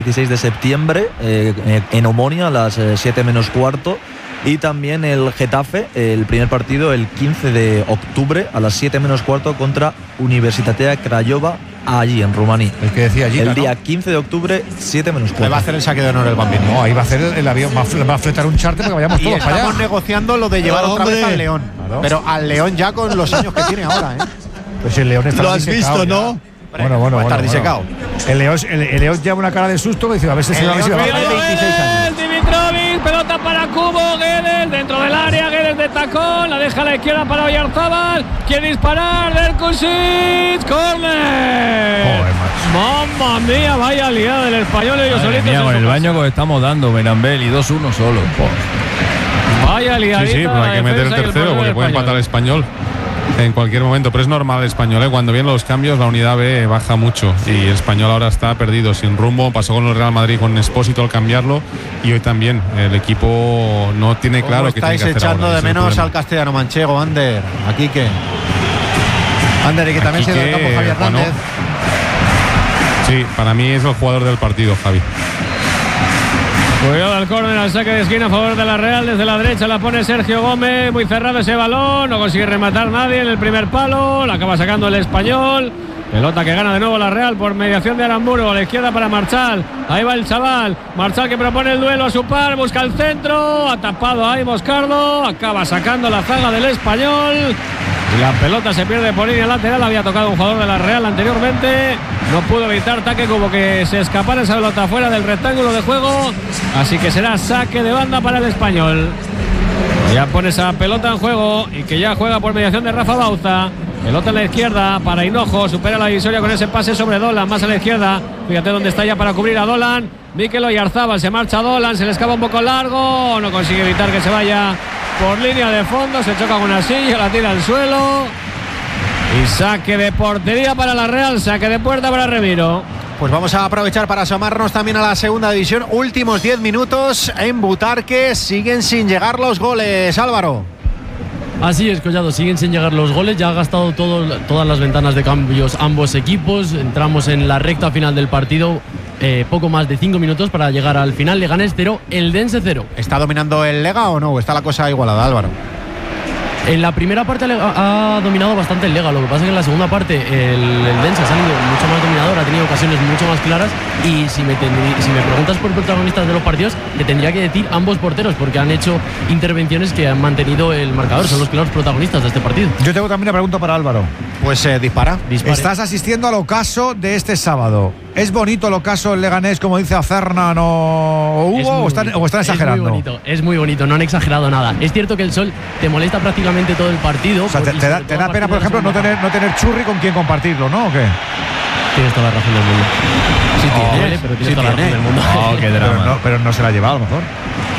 16 de septiembre en Omonia a las 7 menos cuarto. Y también el Getafe, el primer partido el 15 de octubre a las 7 menos cuarto contra Universitatea Craiova, allí en Rumanía. El que decía allí, el día 15 de octubre, 7 menos cuarto. Ahí va a hacer el saque de honor el Bambino. No, ahí va a hacer el avión, va a fletar un charter para que vayamos todos para allá. Estamos negociando lo de llevar otra vez al León. Claro. Pero al León ya con los años que tiene ahora, Pues el León está lo has visto, ¿no? Bueno. Va a estar disecado. El León lleva una cara de susto que dice, a ver si se va a ver. 26 años. Dimitrovic, pelota para Kubo, Guedes dentro del área, Guedes de tacón, la deja a la izquierda para Oyarzábal, quiere disparar, Derkusic, córner. Mamma mía, vaya liada del Español, ellos solitos. Mía, con el baño que estamos dando, Benambel, y 2-1 solo. Vaya liadita. Sí, pero hay que meter el tercero porque puede empatar el Español en cualquier momento, pero es normal el Español, cuando vienen los cambios la unidad B baja mucho y el Español ahora está perdido, sin rumbo. Pasó con el Real Madrid con Espósito al cambiarlo y hoy también el equipo no tiene claro qué tiene que hacer. Estáis echando ahora, de menos al castellano manchego, Ander, aquí que Ander, y que también se da campo Javier Hernández. Sí, para mí es el jugador del partido, Javi. Cuidado al córner, al saque de esquina a favor de la Real. Desde la derecha la pone Sergio Gómez. Muy cerrado ese balón. No consigue rematar nadie en el primer palo. La acaba sacando el Español. Pelota que gana de nuevo la Real por mediación de Aramburu. A la izquierda para Marchal. Ahí va el chaval. Marchal que propone el duelo a su par. Busca el centro. Ha tapado ahí Moscardo. Acaba sacando la zaga del Español. Y la pelota se pierde por línea lateral. Había tocado un jugador de la Real anteriormente. No pudo evitar Taque, como que se escapara esa pelota fuera del rectángulo de juego. Así que será saque de banda para el Español. Ya pone esa pelota en juego y que ya juega por mediación de Rafa Bauza. Pelota en la izquierda para Hinojo. Supera la divisoria con ese pase sobre Dolan. Más a la izquierda. Fíjate dónde está ya para cubrir a Dolan. Mikel Oyarzábal. Se marcha Dolan. Se le escapa un poco largo. No consigue evitar que se vaya por línea de fondo. Se choca con una silla. La tira al suelo. Y saque de portería para la Real. Saque de puerta para Remiro. Pues vamos a aprovechar para asomarnos también a la segunda división. Últimos 10 minutos en Butarque. Siguen sin llegar los goles, Álvaro. Así es, Collado, siguen sin llegar los goles. Ya ha gastado todas las ventanas de cambios ambos equipos. Entramos en la recta final del partido. Poco más de 5 minutos para llegar al final. Leganés 0, Eldense 0. ¿Está dominando el Lega o no? ¿Está la cosa igualada, Álvaro? En la primera parte ha dominado bastante el Lega. Lo que pasa es que en la segunda parte el Eldense ha salido mucho más dominador, ha tenido ocasiones mucho más claras. Y si me preguntas por protagonistas de los partidos, te tendría que decir ambos porteros, porque han hecho intervenciones que han mantenido el marcador. Son los claros protagonistas de este partido. Yo tengo también una pregunta para Álvaro. Pues dispara. Estás asistiendo al ocaso de este sábado. ¿Es bonito el ocaso en Leganés, como dice Acernan o Hugo, o están exagerando? Es muy bonito, no han exagerado nada. Es cierto que el sol te molesta prácticamente todo el partido. O sea, te da pena, por ejemplo, no tener churri con quien compartirlo, ¿no? ¿O qué? Tienes toda la razón del mundo. Sí tiene, pero tienes toda la razón del mundo. Oh, qué drama. Pero no se la ha llevado a lo mejor.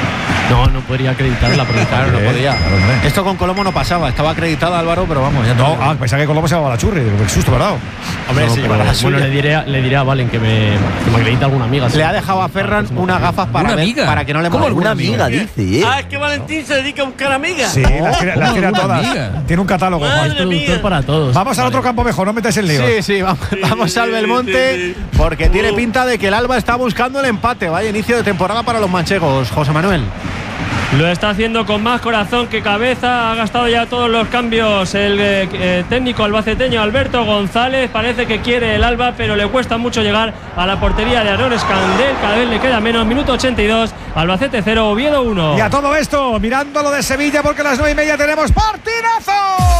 No podría acreditarla, porque claro, no podía. Claro, esto con Colomo no pasaba, estaba acreditado Álvaro, pero vamos, ya no. Pensaba que Colomo se llevaba la churri, qué susto, ¿verdad? Hombre, no, sí, llevará la suya. Bueno, le diré a Valen que me acredite alguna amiga. Le ha dejado a Ferran unas gafas para que no le ¿Cómo moleste. alguna amiga, dice? Es que Valentín se dedica a buscar amigas. Sí, las tiene todas. Tiene un catálogo. Madre Es productor mía. para todos. Vamos al otro campo mejor, no metáis en lío. Sí, vamos al Belmonte, porque tiene pinta de que el Alba está buscando el empate. Vaya inicio de temporada para los manchegos, José Manuel. Lo está haciendo con más corazón que cabeza. Ha gastado ya todos los cambios el técnico albaceteño Alberto González. Parece que quiere el Alba, pero le cuesta mucho llegar a la portería de Aaron Escandel. Cada vez le queda menos. Minuto 82. Albacete 0, Oviedo 1. Y a todo esto, mirando lo de Sevilla, porque a las 9:30 tenemos ¡partidazo!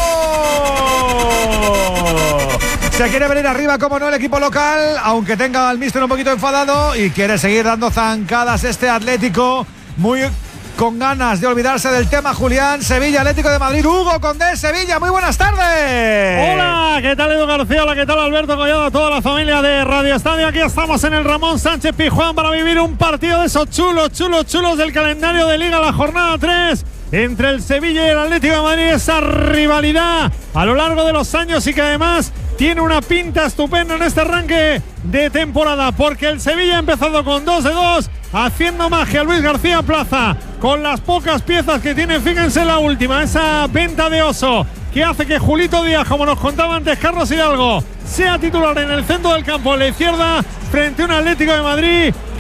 Se quiere venir arriba, como no, el equipo local, aunque tenga al míster un poquito enfadado, y quiere seguir dando zancadas este Atlético, muy con ganas de olvidarse del tema. Julián, Sevilla, Atlético de Madrid. Hugo Condé, Sevilla, muy buenas tardes. Hola, ¿qué tal Edu García? Hola, ¿qué tal Alberto Collado? Toda la familia de Radio Estadio. Aquí estamos en el Ramón Sánchez Pizjuán para vivir un partido de esos chulos del calendario de Liga, la jornada 3. Entre el Sevilla y el Atlético de Madrid, esa rivalidad a lo largo de los años, y que además tiene una pinta estupenda en este arranque de temporada, porque el Sevilla ha empezado con 2-2, haciendo magia Luis García Plaza con las pocas piezas que tiene. Fíjense la última, esa venta de Oso, que hace que Julito Díaz, como nos contaba antes Carlos Hidalgo, sea titular en el centro del campo, a la izquierda, frente a un Atlético de Madrid